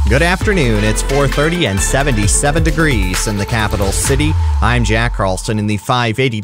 Good afternoon. It's 4:30 and 77 degrees in the capital city. I'm Jack Carlson in the 580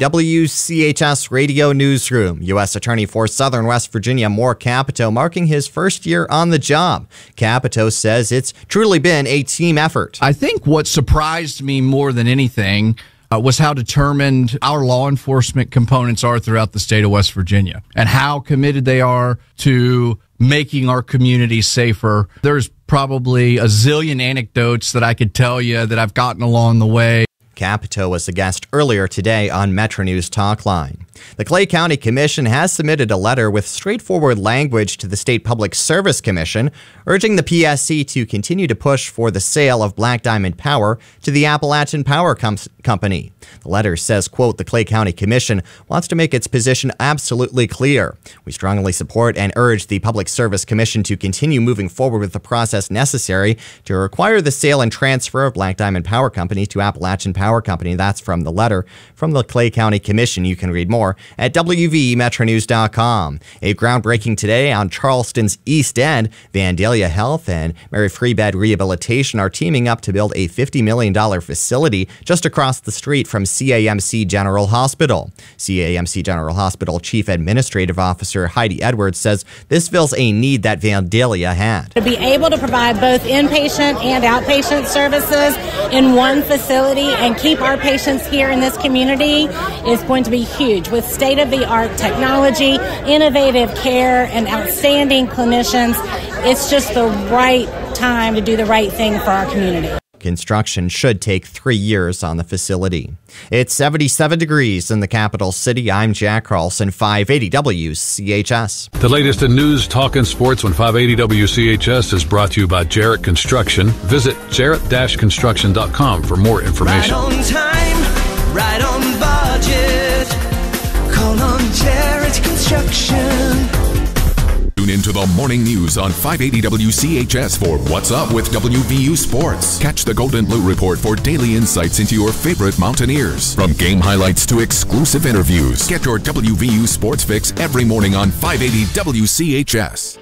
WCHS radio newsroom. U.S. Attorney for Southern West Virginia, Moore Capito, marking his first year on the job. Capito says it's truly been a team effort. I think what surprised me more than anything was how determined our law enforcement components are throughout the state of West Virginia and how committed they are to making our community safer. There's probably a zillion anecdotes that I could tell you that I've gotten along the way. Capito was a guest earlier today on Metro News Talkline. The Clay County Commission has submitted a letter with straightforward language to the State Public Service Commission, urging the PSC to continue to push for the sale of Black Diamond Power to the Appalachian Power Company. The letter says, quote, the Clay County Commission wants to make its position absolutely clear. We strongly support and urge the Public Service Commission to continue moving forward with the process necessary to require the sale and transfer of Black Diamond Power Company to Appalachian Power Company. That's from the letter from the Clay County Commission. You can read more at WVMetroNews.com. A groundbreaking today on Charleston's East End. Vandalia Health and Mary Free Bed Rehabilitation are teaming up to build a $50 million facility just across the street from CAMC General Hospital. CAMC General Hospital Chief Administrative Officer Heidi Edwards says this fills a need that Vandalia had. To be able to provide both inpatient and outpatient services in one facility and keep our patients here in this community is going to be huge. With state-of-the-art technology, innovative care, and outstanding clinicians, it's just the right time to do the right thing for our community. Construction should take 3 years on the facility. It's 77 degrees in the capital city. I'm Jack Carlson, 580 WCHS. The latest in news, talk, and sports on 580 WCHS is brought to you by Jarrett Construction. Visit jarrett-construction.com for more information. Right on time, right on budget. Call on Jarrett Construction. Tune into the morning news on 580 WCHS for What's Up with WVU Sports. Catch the Golden Blue Report for daily insights into your favorite Mountaineers. From game highlights to exclusive interviews. Get your WVU Sports fix every morning on 580 WCHS.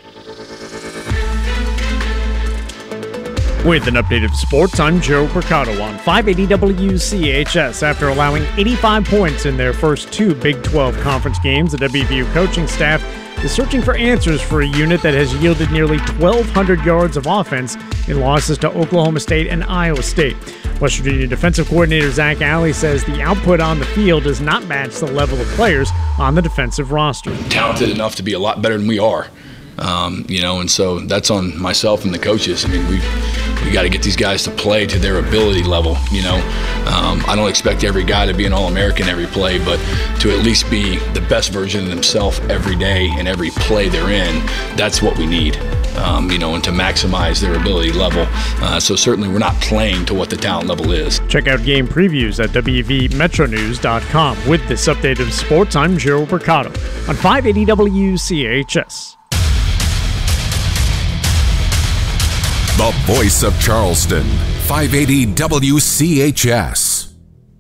With an update of sports, I'm Joe Percato on 580 WCHS. After allowing 85 points in their first two Big 12 conference games, the WVU coaching staff is searching for answers for a unit that has yielded nearly 1,200 yards of offense in losses to Oklahoma State and Iowa State. West Virginia defensive coordinator Zach Alley says the output on the field does not match the level of players on the defensive roster. Talented enough to be a lot better than we are. And so that's on myself and the coaches. I mean, we got to get these guys to play to their ability level. I don't expect every guy to be an All-American every play, but to at least be the best version of themselves every day and every play they're in, that's what we need. And to maximize their ability level. So certainly we're not playing to what the talent level is. Check out game previews at WVMetroNews.com. With this update of sports, I'm Joe Percato on 580 WCHS. The voice of Charleston, 580 WCHS.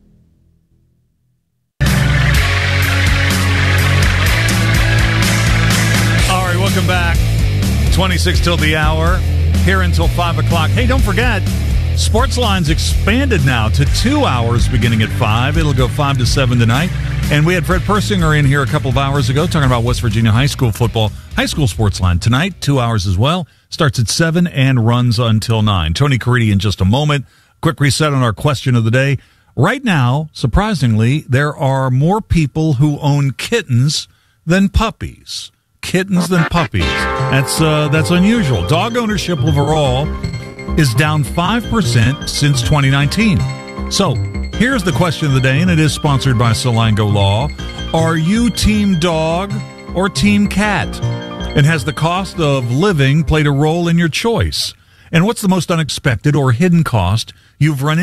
All right, welcome back. 26 till the hour, here until 5 o'clock. Hey, don't forget, Sportsline's expanded now to 2 hours beginning at 5. It'll go 5 to 7 tonight. And we had Fred Persinger in here a couple of hours ago talking about West Virginia high school football. High school Sportsline tonight, 2 hours as well. Starts at 7 and runs until 9. Tony Caridi in just a moment. Quick reset on our question of the day. Right now, surprisingly, there are more people who own kittens than puppies. Kittens than puppies. That's unusual. Dog ownership overall is down 5% since 2019. So, here's the question of the day, and it is sponsored by Salango Law. Are you team dog or team cat? And has the cost of living played a role in your choice? And what's the most unexpected or hidden cost you've run into?